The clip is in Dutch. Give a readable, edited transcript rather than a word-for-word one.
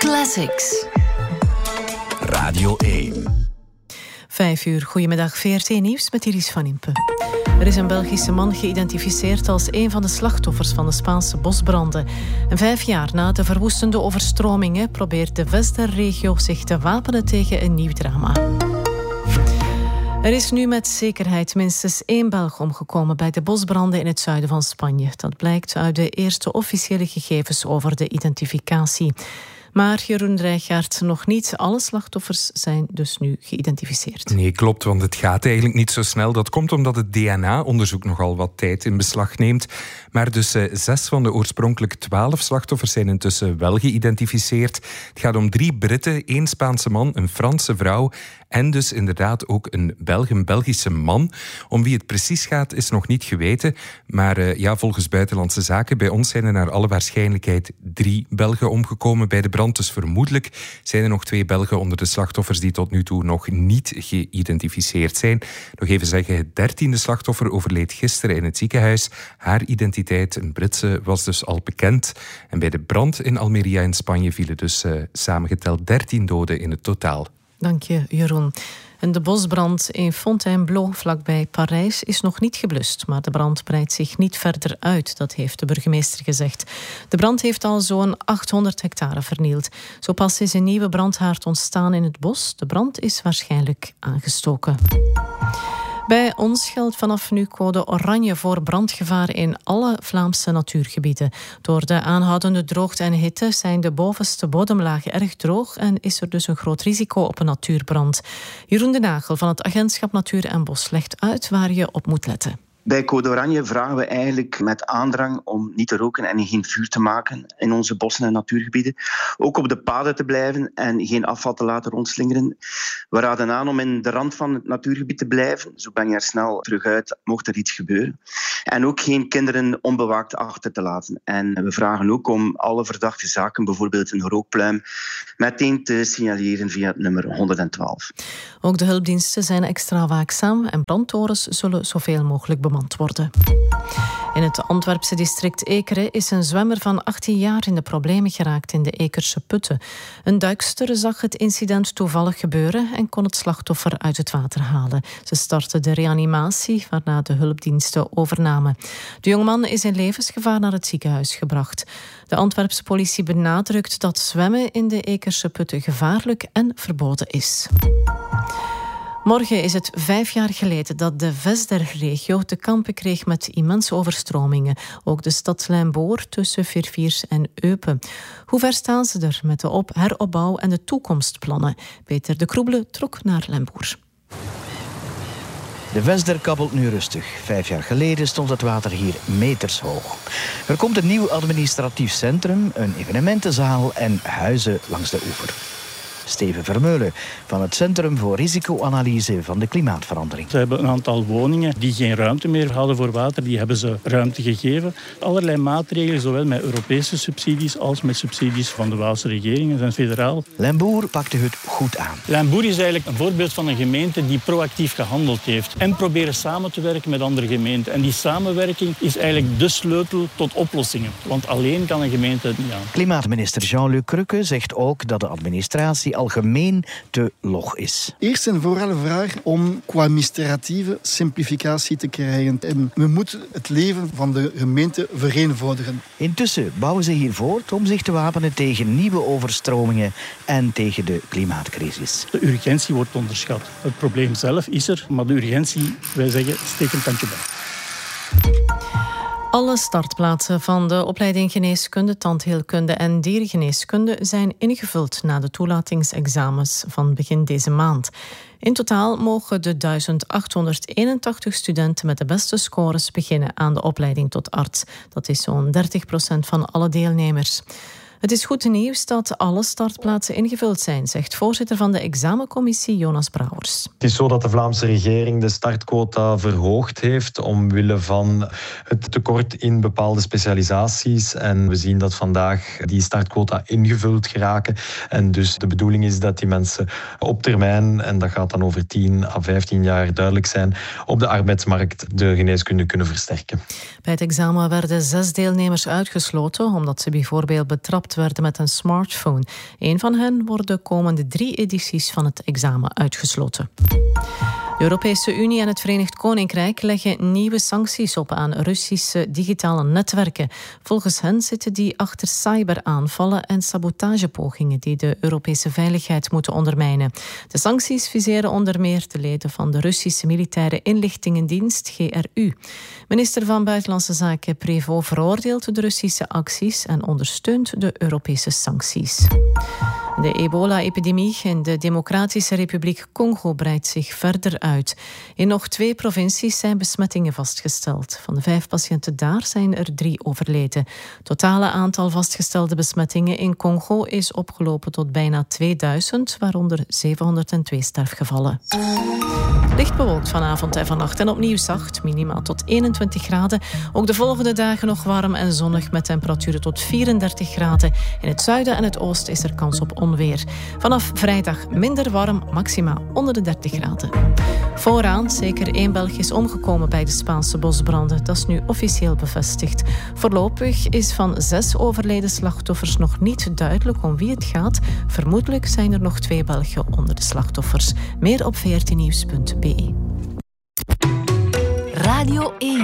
Classics. Radio 1. 5 uur, goedemiddag, VRT Nieuws met Iris van Impe. Er is een Belgische man geïdentificeerd als een van de slachtoffers van de Spaanse bosbranden. En 5 jaar na de verwoestende overstromingen probeert de Vesder-regio zich te wapenen tegen een nieuw drama. Er is nu met zekerheid minstens 1 Belg omgekomen bij de bosbranden in het zuiden van Spanje. Dat blijkt uit de eerste officiële gegevens over de identificatie. Maar Jeroen Rijgaard, nog niet alle slachtoffers zijn dus nu geïdentificeerd. Nee, klopt, want het gaat eigenlijk niet zo snel. Dat komt omdat het DNA-onderzoek nogal wat tijd in beslag neemt. Maar dus 6 van de oorspronkelijk 12 slachtoffers zijn intussen wel geïdentificeerd. Het gaat om 3 Britten, 1 Spaanse man, een Franse vrouw en dus inderdaad ook een Belgische man. Om wie het precies gaat is nog niet geweten. Maar volgens Buitenlandse Zaken bij ons zijn er naar alle waarschijnlijkheid 3 Belgen omgekomen bij de brand. Dus vermoedelijk zijn er nog 2 Belgen onder de slachtoffers die tot nu toe nog niet geïdentificeerd zijn. Nog even zeggen, het 13e slachtoffer overleed gisteren in het ziekenhuis. Haar identiteit, een Britse, was dus al bekend. En bij de brand in Almería in Spanje vielen dus samengeteld 13 doden in het totaal. Dank je, Jeroen. En de bosbrand in Fontainebleau, vlakbij Parijs, is nog niet geblust. Maar de brand breidt zich niet verder uit, dat heeft de burgemeester gezegd. De brand heeft al zo'n 800 hectare vernield. Zo pas is een nieuwe brandhaard ontstaan in het bos. De brand is waarschijnlijk aangestoken. Bij ons geldt vanaf nu code oranje voor brandgevaar in alle Vlaamse natuurgebieden. Door de aanhoudende droogte en hitte zijn de bovenste bodemlagen erg droog en is er dus een groot risico op een natuurbrand. Jeroen de Nagel van het Agentschap Natuur en Bos legt uit waar je op moet letten. Bij Code Oranje vragen we eigenlijk met aandrang om niet te roken en geen vuur te maken in onze bossen en natuurgebieden. Ook op de paden te blijven en geen afval te laten rondslingeren. We raden aan om in de rand van het natuurgebied te blijven. Zo ben je er snel terug uit, mocht er iets gebeuren. En ook geen kinderen onbewaakt achter te laten. En we vragen ook om alle verdachte zaken, bijvoorbeeld een rookpluim, meteen te signaleren via het nummer 112. Ook de hulpdiensten zijn extra waakzaam en brandtorens zullen zoveel mogelijk bemand worden. In het Antwerpse district Ekeren is een zwemmer van 18 jaar in de problemen geraakt in de Ekerse putten. Een duikster zag het incident toevallig gebeuren en kon het slachtoffer uit het water halen. Ze startte de reanimatie, waarna de hulpdiensten overnamen. De jongeman is in levensgevaar naar het ziekenhuis gebracht. De Antwerpse politie benadrukt dat zwemmen in de Ekerse putten gevaarlijk en verboden is. Morgen is het 5 jaar geleden dat de Vesder-regio te kampen kreeg met immense overstromingen. Ook de stad Limbour tussen Verviers en Eupen. Hoe ver staan ze er met de heropbouw en de toekomstplannen? Peter de Kroebele trok naar Limbour. De Vesder kabbelt nu rustig. 5 jaar geleden stond het water hier metershoog. Er komt een nieuw administratief centrum, een evenementenzaal en huizen langs de oever. Steven Vermeulen van het Centrum voor Risicoanalyse van de Klimaatverandering. Ze hebben een aantal woningen die geen ruimte meer hadden voor water. Die hebben ze ruimte gegeven. Allerlei maatregelen, zowel met Europese subsidies als met subsidies van de Waalse regering en federaal. Limbour pakte het goed aan. Limbour is eigenlijk een voorbeeld van een gemeente die proactief gehandeld heeft. En proberen samen te werken met andere gemeenten. En die samenwerking is eigenlijk de sleutel tot oplossingen. Want alleen kan een gemeente het niet aan. Klimaatminister Jean-Luc Cruque zegt ook dat de administratie algemeen te log is. Eerst en vooral een vraag om qua administratieve simplificatie te krijgen. En we moeten het leven van de gemeente vereenvoudigen. Intussen bouwen ze hier voort om zich te wapenen tegen nieuwe overstromingen en tegen de klimaatcrisis. De urgentie wordt onderschat. Het probleem zelf is er, maar de urgentie, wij zeggen, steek een tandje bij. Alle startplaatsen van de opleiding geneeskunde, tandheelkunde en dierengeneeskunde zijn ingevuld na de toelatingsexamens van begin deze maand. In totaal mogen de 1881 studenten met de beste scores beginnen aan de opleiding tot arts. Dat is zo'n 30% van alle deelnemers. Het is goed nieuws dat alle startplaatsen ingevuld zijn, zegt voorzitter van de examencommissie Jonas Brouwers. Het is zo dat de Vlaamse regering de startquota verhoogd heeft omwille van het tekort in bepaalde specialisaties. En we zien dat vandaag die startquota ingevuld geraken. En dus de bedoeling is dat die mensen op termijn, en dat gaat dan over 10 à 15 jaar duidelijk zijn, op de arbeidsmarkt de geneeskunde kunnen versterken. Bij het examen werden 6 deelnemers uitgesloten omdat ze bijvoorbeeld betrapt getest werden met een smartphone. Een van hen wordt de komende 3 edities van het examen uitgesloten. De Europese Unie en het Verenigd Koninkrijk leggen nieuwe sancties op aan Russische digitale netwerken. Volgens hen zitten die achter cyberaanvallen en sabotagepogingen die de Europese veiligheid moeten ondermijnen. De sancties viseren onder meer de leden van de Russische militaire inlichtingendienst GRU. Minister van Buitenlandse Zaken Prévost veroordeelt de Russische acties en ondersteunt de Europese sancties. De ebola-epidemie in de Democratische Republiek Congo breidt zich verder uit. In nog 2 provincies zijn besmettingen vastgesteld. Van de 5 patiënten daar zijn er 3 overleden. Het totale aantal vastgestelde besmettingen in Congo is opgelopen tot bijna 2000, waaronder 702 sterfgevallen. Licht bewolkt vanavond en vannacht en opnieuw zacht, minimaal tot 21 graden. Ook de volgende dagen nog warm en zonnig met temperaturen tot 34 graden. In het zuiden en het oosten is er kans op onweer. Vanaf vrijdag minder warm, maximaal onder de 30 graden. Vooraan zeker 1 Belg is omgekomen bij de Spaanse bosbranden. Dat is nu officieel bevestigd. Voorlopig is van 6 overleden slachtoffers nog niet duidelijk om wie het gaat. Vermoedelijk zijn er nog 2 Belgen onder de slachtoffers. Meer op 14nieuws.be. Radio 1.